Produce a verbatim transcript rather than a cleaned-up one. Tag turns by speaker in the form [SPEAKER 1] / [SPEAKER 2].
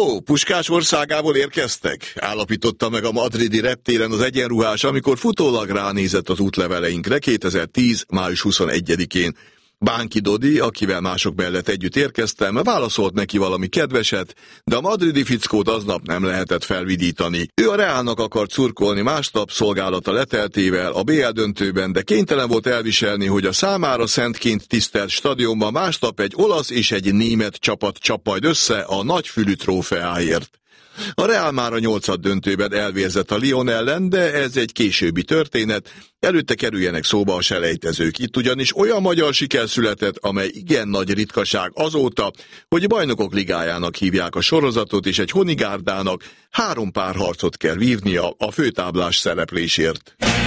[SPEAKER 1] Ó, Puskás országából érkeztek? Állapította meg a madridi reptéren az egyenruhás, amikor futólag ránézett az útleveleinkre kétezer-tíz. május huszonegyedikén. Bánki Dodi, akivel mások mellett együtt érkeztem, válaszolt neki valami kedveset, de a madridi fickót aznap nem lehetett felvidítani. Ő a Realnak akart szurkolni másnap szolgálata leteltével a bé el döntőben, de kénytelen volt elviselni, hogy a számára szentként tisztelt stadionban másnap egy olasz és egy német csapat csap majd össze a nagyfülű trófeáért. A Real már a nyolcad döntőben elvérzett a Lyon ellen, de ez egy későbbi történet, előtte kerüljenek szóba a selejtezők. Itt ugyanis olyan magyar siker született, amely igen nagy ritkaság azóta, hogy Bajnokok Ligájának hívják a sorozatot, és egy honigárdának három párharcot kell vívnia a főtáblás szereplésért.